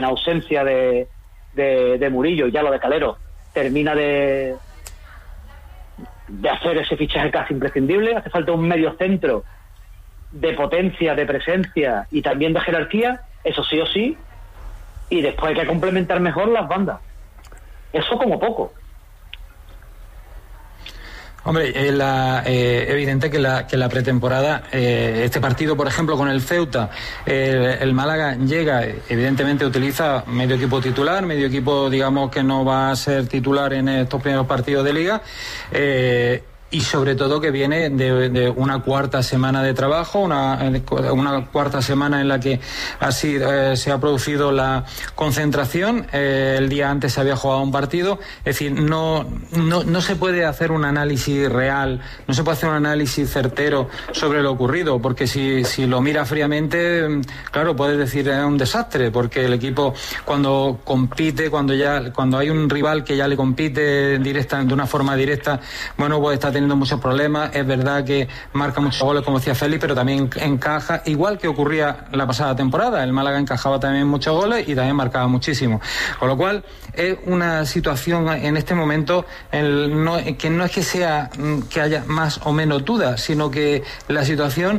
ausencia de Murillo y ya lo de Calero termina de hacer ese fichaje casi imprescindible. Hace falta un medio centro de potencia, de presencia y también de jerarquía, eso sí o sí, y después hay que complementar mejor las bandas. Eso como poco. Hombre, evidente que la pretemporada, este partido, por ejemplo, con el Ceuta, el Málaga llega, evidentemente utiliza medio equipo titular, medio equipo, digamos, que no va a ser titular en estos primeros partidos de Liga, y sobre todo que viene de una cuarta semana de trabajo, una cuarta semana en la que así se ha producido la concentración. El día antes se había jugado un partido, es decir, no se puede hacer un análisis real, no se puede hacer un análisis certero sobre lo ocurrido, porque si lo mira fríamente, claro, puedes decir es un desastre, porque el equipo cuando compite, cuando hay un rival que ya le compite de una forma directa, bueno, pues está teniendo muchos problemas. Es verdad que marca muchos goles, como decía Félix, pero también encaja, igual que ocurría la pasada temporada. El Málaga encajaba también muchos goles y también marcaba muchísimo. Con lo cual, es una situación en este momento que no es que sea que haya más o menos dudas, sino que la situación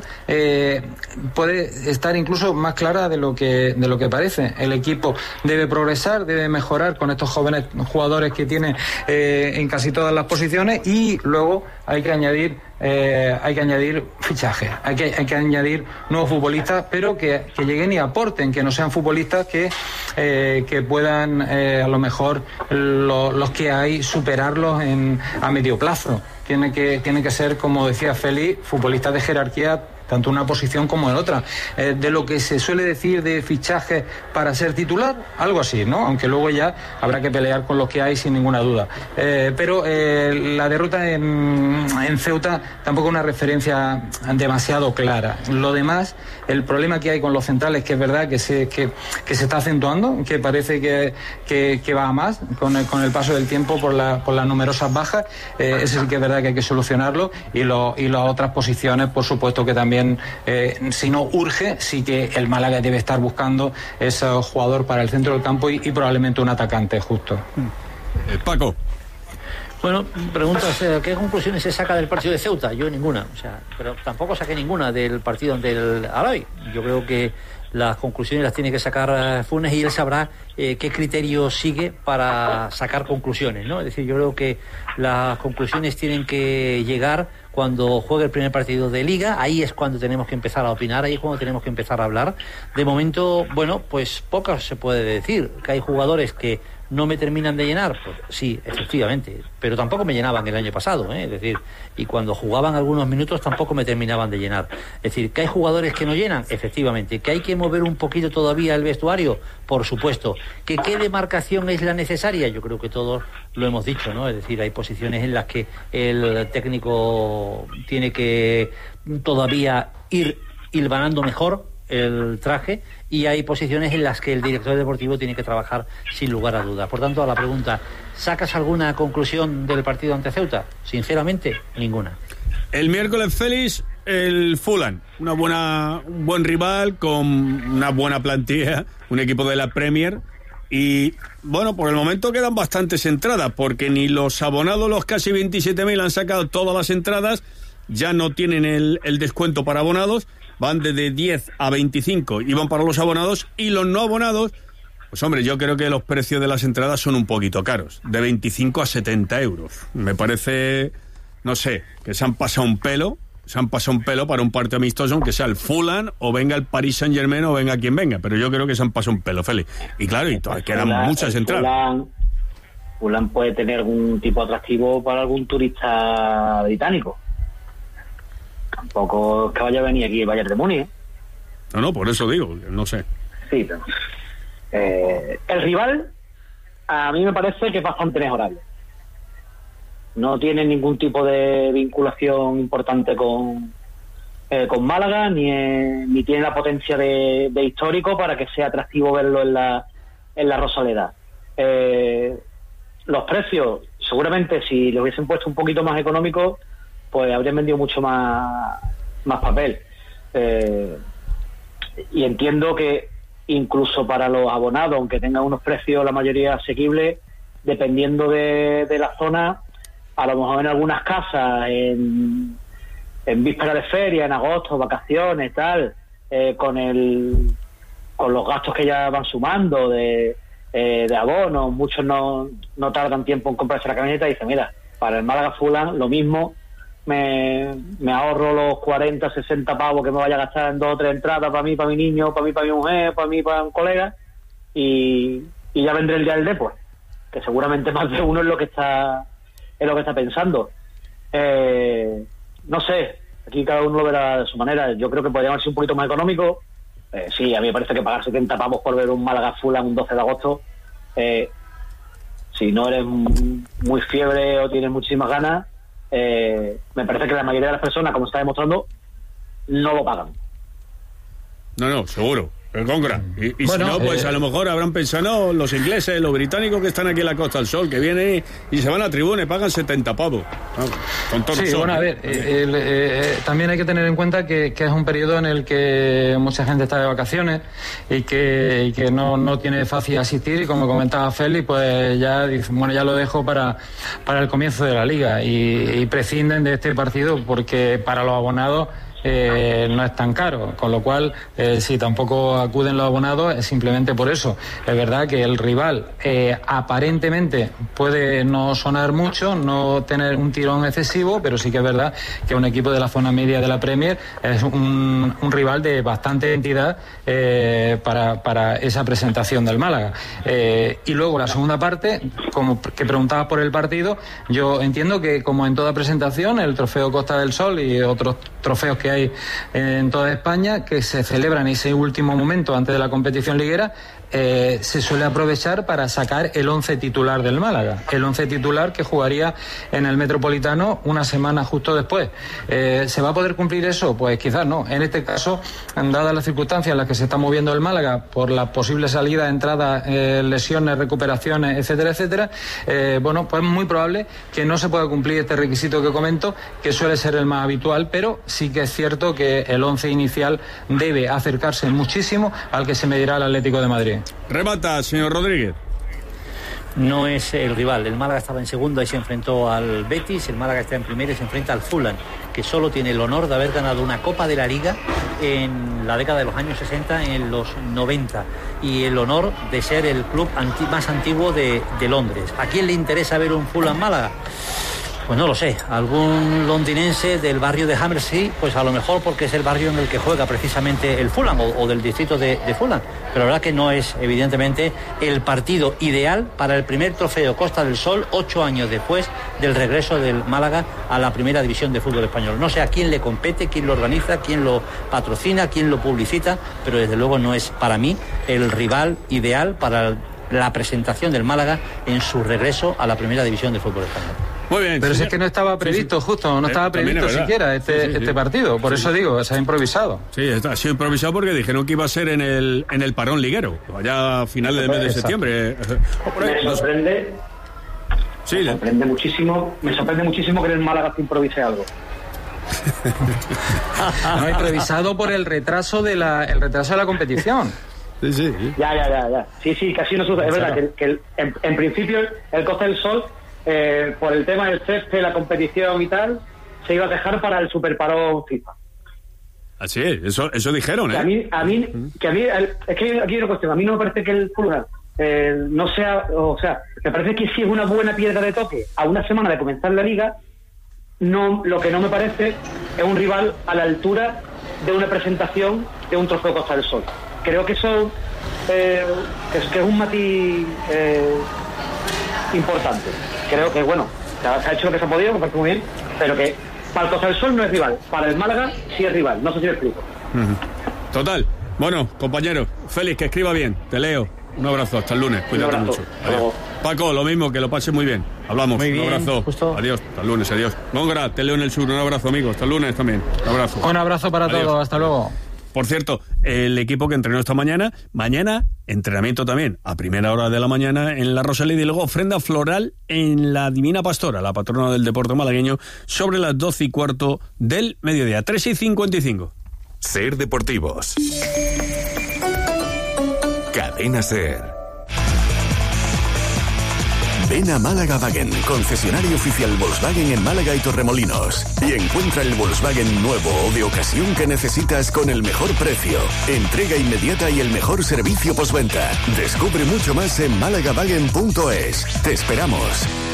puede estar incluso más clara de lo que parece. El equipo debe progresar, debe mejorar con estos jóvenes jugadores que tiene en casi todas las posiciones, y luego hay que añadir fichajes, hay que añadir nuevos futbolistas, pero que lleguen y aporten, que no sean futbolistas que puedan a lo mejor los que hay superarlos a medio plazo. Tiene que ser, como decía Félix, futbolistas de jerarquía, tanto una posición como en otra. De lo que se suele decir de fichajes para ser titular, algo así, ¿no? Aunque luego ya habrá que pelear con los que hay sin ninguna duda. Pero la derrota en Ceuta tampoco es una referencia demasiado clara. Lo demás, el problema que hay con los centrales, que es verdad que se está acentuando, que parece que va a más con el paso del tiempo por las numerosas bajas, ese sí que es verdad que hay que solucionarlo, y las otras posiciones, por supuesto que también, si no urge, sí que el Málaga debe estar buscando ese jugador para el centro del campo y probablemente un atacante justo. Paco. Bueno, preguntas, ¿qué conclusiones se saca del partido de Ceuta? Yo ninguna, pero tampoco saqué ninguna del partido del Alavi. Yo creo que las conclusiones las tiene que sacar Funes, y él sabrá qué criterio sigue para sacar conclusiones, ¿no? Es decir, yo creo que las conclusiones tienen que llegar cuando juegue el primer partido de Liga. Ahí es cuando tenemos que empezar a opinar, ahí es cuando tenemos que empezar a hablar. De momento, bueno, pues poco se puede decir. Que hay jugadores que no me terminan de llenar, pues sí, efectivamente, pero tampoco me llenaban el año pasado, es decir, y cuando jugaban algunos minutos tampoco me terminaban de llenar. Es decir, que hay jugadores que no llenan, efectivamente, que hay que mover un poquito todavía el vestuario, por supuesto, que qué demarcación es la necesaria, yo creo que todos lo hemos dicho, ¿no? Es decir, hay posiciones en las que el técnico tiene que todavía ir hilvanando mejor el traje, y hay posiciones en las que el director deportivo tiene que trabajar sin lugar a dudas. Por tanto, a la pregunta, ¿sacas alguna conclusión del partido ante Ceuta? Sinceramente, ninguna. El miércoles, Félix, el Fulham, un buen rival con una buena plantilla, un equipo de la Premier, y bueno, por el momento quedan bastantes entradas, porque ni los abonados, los casi 27.000, han sacado todas las entradas, ya no tienen el descuento para abonados, van de 10 a 25 y van para los abonados, y los no abonados, pues hombre, yo creo que los precios de las entradas son un poquito caros, de 25 a 70 euros. Me parece, no sé, que se han pasado un pelo para un partido amistoso, aunque sea el Fulham o venga el Paris Saint-Germain o venga quien venga, pero yo creo que se han pasado un pelo, Félix. Y claro, y todavía quedan muchas entradas. Fulham puede tener algún tipo de atractivo para algún turista británico. Tampoco es que vaya a venir aquí el Bayern de Múnich. No, por eso digo, no sé. Sí, pero el rival a mí me parece que es bastante mejorable. No tiene ningún tipo de vinculación importante con Málaga, ni tiene la potencia de histórico para que sea atractivo verlo en la Rosaleda. Los precios, seguramente si le hubiesen puesto un poquito más económicos, pues habrían vendido mucho más papel. Y entiendo que incluso para los abonados, aunque tengan unos precios la mayoría asequibles, dependiendo de la zona, a lo mejor en algunas casas, en víspera de feria, en agosto, vacaciones, tal, con los gastos que ya van sumando de abonos, muchos no tardan tiempo en comprarse la camiseta y dicen, mira, para el Málaga Fulham lo mismo, me ahorro los 40, 60 pavos que me vaya a gastar en 2 o 3 entradas para mí, para mi niño, para mí, para mi mujer, para mí, para un colega, y ya vendré el día del después, que seguramente más de uno es lo que está pensando. No sé, aquí cada uno lo verá de su manera. Yo creo que podría ser un poquito más económico. Sí, a mí me parece que pagar 70 pavos por ver un Málaga Fulham un 12 de agosto, si no eres muy fiebre o tienes muchísimas ganas, me parece que la mayoría de las personas, como está demostrando, no lo pagan. No, seguro. El Góngora. Y bueno, si no, pues a lo mejor habrán pensado, no, los ingleses, los británicos que están aquí en la Costa del Sol, que vienen y se van a tribuna y pagan 70 pavos. Con todo sí, bueno, a ver, también hay que tener en cuenta que es un periodo en el que mucha gente está de vacaciones y que no tiene fácil asistir, y como comentaba Félix, pues ya dicen, bueno, ya lo dejo para el comienzo de la Liga, y prescinden de este partido porque para los abonados no es tan caro, con lo cual si tampoco acuden los abonados es simplemente por eso. Es verdad que el rival aparentemente puede no sonar mucho, no tener un tirón excesivo, pero sí que es verdad que un equipo de la zona media de la Premier es un rival de bastante entidad para esa presentación del Málaga. Y luego la segunda parte, como que preguntabas por el partido, yo entiendo que como en toda presentación, el trofeo Costa del Sol y otros trofeos que hay en toda España, que se celebran en ese último momento antes de la competición liguera, se suele aprovechar para sacar el 11 titular del Málaga, el 11 titular que jugaría en el Metropolitano una semana justo después. ¿Se va a poder cumplir eso? Pues quizás no. En este caso, dadas las circunstancias en las que se está moviendo el Málaga por la posible salida, entrada, lesiones, recuperaciones, etcétera, bueno, pues es muy probable que no se pueda cumplir este requisito que comento, que suele ser el más habitual, pero sí que es cierto que el 11 inicial debe acercarse muchísimo al que se medirá el Atlético de Madrid. Remata, señor Rodríguez. No es el rival. El Málaga estaba en segunda y se enfrentó al Betis. El Málaga está en primera y se enfrenta al Fulham, que solo tiene el honor de haber ganado una Copa de la Liga en la década de los años 60, en los 90, y el honor de ser el club más antiguo de Londres. ¿A quién le interesa ver un Fulham-Málaga? Pues no lo sé, algún londinense del barrio de Hammersmith, pues a lo mejor porque es el barrio en el que juega precisamente el Fulham, o del distrito de Fulham, pero la verdad que no es evidentemente el partido ideal para el primer trofeo Costa del Sol 8 años después del regreso del Málaga a la primera división de fútbol español. No sé a quién le compete, quién lo organiza, quién lo patrocina, quién lo publicita, pero desde luego no es para mí el rival ideal para la presentación del Málaga en su regreso a la primera división de fútbol español. Muy bien, pero si es que no estaba previsto, justo, no estaba previsto siquiera este partido, por eso digo, se ha improvisado. Sí, ha sido improvisado porque dijeron que iba a ser en el parón liguero, allá a finales del mes de septiembre. Me sorprende. Sí, me sorprende muchísimo que el Málaga se improvise algo. No, improvisado por el retraso de la competición. Sí. Ya. Sí, casi no sucede. Es verdad que en principio el Costa del Sol, por el tema del césped, la competición y tal, se iba a dejar para el superparón FIFA. Así es, eso dijeron, ¿eh? A mí, es que aquí hay una cuestión. A mí no me parece que el Fulham no sea, o sea, me parece que sí es una buena piedra de toque a una semana de comenzar la Liga. No, lo que no me parece es un rival a la altura de una presentación de un trofeo Costa del Sol. Creo que eso que es un matiz importante. Creo que, bueno, se ha hecho lo que se ha podido, me parece muy bien, pero que para el Costa del Sol no es rival, para el Málaga sí es rival, no sé si me explico. Total. Bueno, compañero, Félix, que escriba bien, te leo. Un abrazo, hasta el lunes, cuídate mucho. Adiós. Paco, lo mismo, que lo pases muy bien. Hablamos, muy bien, un abrazo. Justo. Adiós, hasta el lunes, adiós. Góngora, te leo en el sur, un abrazo, amigo, hasta el lunes también. Un abrazo. Un abrazo para todos, hasta luego. Por cierto, el equipo que entrenó esta mañana, entrenamiento también a primera hora de la mañana en la Rosaleda, y luego ofrenda floral en la Divina Pastora, la patrona del deporte malagueño, sobre las 12:15 del mediodía, 3:55. Ser Deportivos. Cadena SER. Ven a Málaga Wagen, concesionario oficial Volkswagen en Málaga y Torremolinos, y encuentra el Volkswagen nuevo o de ocasión que necesitas con el mejor precio, entrega inmediata y el mejor servicio postventa. Descubre mucho más en malagawagen.es. Te esperamos.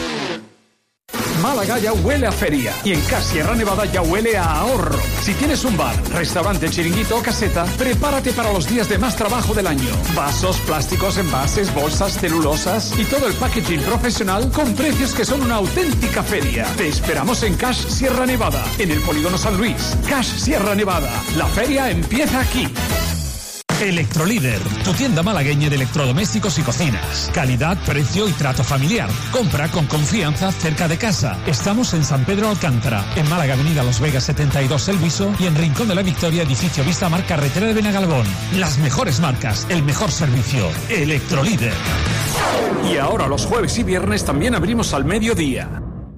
Málaga ya huele a feria y en Cash Sierra Nevada ya huele a ahorro. Si tienes un bar, restaurante, chiringuito o caseta, prepárate para los días de más trabajo del año. Vasos, plásticos, envases, bolsas, celulosas y todo el packaging profesional con precios que son una auténtica feria. Te esperamos en Cash Sierra Nevada, en el Polígono San Luis. Cash Sierra Nevada, la feria empieza aquí. Electrolíder, tu tienda malagueña de electrodomésticos y cocinas. Calidad, precio y trato familiar. Compra con confianza cerca de casa. Estamos en San Pedro Alcántara, en Málaga, Avenida Los Vegas 72 El Viso y en Rincón de la Victoria, edificio Vistamar, carretera de Benagalbón. Las mejores marcas, el mejor servicio. Electrolíder. Y ahora los jueves y viernes también abrimos al mediodía.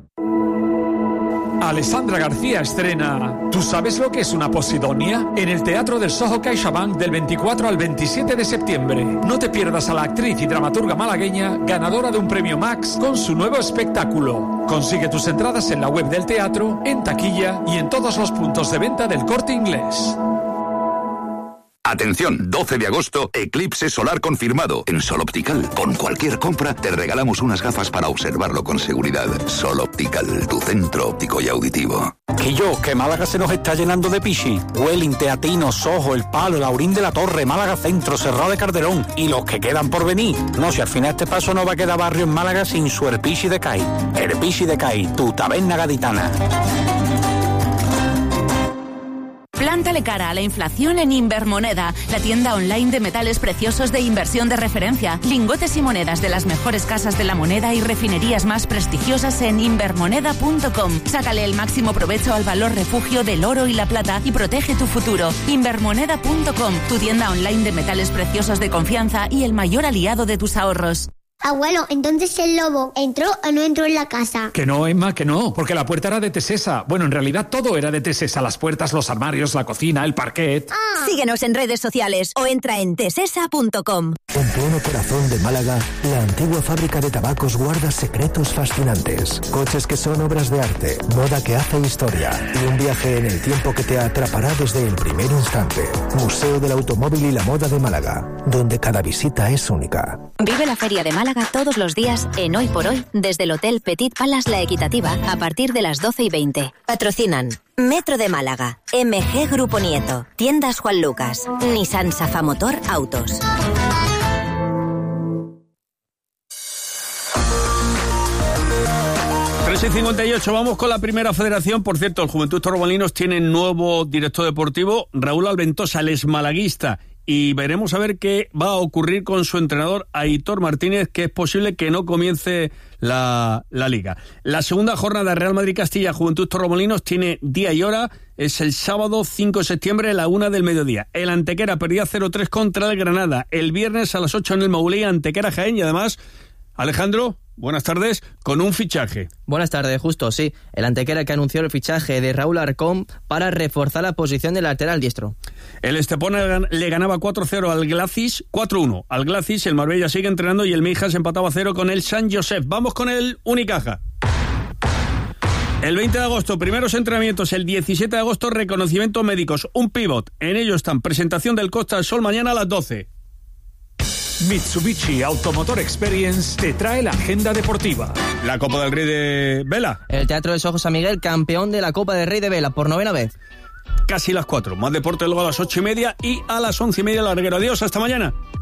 Alessandra García estrena ¿Tú sabes lo que es una posidonia? En el Teatro del Soho CaixaBank del 24 al 27 de septiembre. No te pierdas a la actriz y dramaturga malagueña ganadora de un premio Max con su nuevo espectáculo. Consigue tus entradas en la web del teatro, en taquilla y en todos los puntos de venta del Corte Inglés. Atención, 12 de agosto, eclipse solar confirmado en Sol Optical. Con cualquier compra te regalamos unas gafas para observarlo con seguridad. Sol Optical, tu centro óptico y auditivo. Que Málaga se nos está llenando de pichi. Welling, Teatino, Soho, El Palo, Laurín de la Torre, Málaga Centro, Serrao de Calderón y los que quedan por venir. No, si al final este paso no va a quedar barrio en Málaga sin su Herpichi de CAI. Herpichi de CAI, tu taberna gaditana. Plántale cara a la inflación en Invermoneda, la tienda online de metales preciosos de inversión de referencia. Lingotes y monedas de las mejores casas de la moneda y refinerías más prestigiosas en invermoneda.com. Sácale el máximo provecho al valor refugio del oro y la plata y protege tu futuro. Invermoneda.com, tu tienda online de metales preciosos de confianza y el mayor aliado de tus ahorros. Abuelo, entonces el lobo ¿entró o no entró en la casa? Que no, Emma, que no, porque la puerta era de Tesesa. Bueno, en realidad todo era de Tesesa, las puertas, los armarios, la cocina, el parquet. Síguenos en redes sociales o entra en tesesa.com. En pleno corazón de Málaga, la antigua fábrica de tabacos guarda secretos fascinantes. Coches que son obras de arte, moda que hace historia y un viaje en el tiempo que te atrapará desde el primer instante. Museo del Automóvil y la Moda de Málaga, donde cada visita es única. Vive la Feria de Málaga todos los días en Hoy por Hoy desde el Hotel Petit Palace La Equitativa a partir de las 12:20. Patrocinan Metro de Málaga, MG Grupo Nieto, Tiendas Juan Lucas, Nissan Safamotor Autos. Y 58, vamos con la primera federación. Por cierto, el Juventud Torremolinos tiene nuevo director deportivo, Raúl Alventosa, el malaguista. Y veremos a ver qué va a ocurrir con su entrenador, Aitor Martínez, que es posible que no comience la liga. La segunda jornada de Real Madrid-Castilla, Juventud Torremolinos, tiene día y hora. Es el sábado 5 de septiembre a la 1 del mediodía. El Antequera perdía 0-3 contra el Granada. El viernes a las 8 en el Maulí, Antequera-Jaén. Y además, Alejandro, buenas tardes, con un fichaje. Buenas tardes, justo, sí. El Antequera que anunció el fichaje de Raúl Arcón para reforzar la posición del lateral diestro. El Estepona le ganaba 4-0 al Glacis, 4-1 al Glacis. El Marbella sigue entrenando y el Mijas empataba 0 con el San Josep. Vamos con el Unicaja. El 20 de agosto, primeros entrenamientos. El 17 de agosto, reconocimientos médicos. Un pívot. En ello están presentación del Costa del Sol mañana a las 12. Mitsubishi Automotor Experience te trae la agenda deportiva. La Copa del Rey de Vela. El Teatro del Soho San Miguel, campeón de la Copa del Rey de Vela por 9ª vez. Casi las 4. Más deporte luego a las 8:30 y a las 11:30 larguero. Adiós, hasta mañana.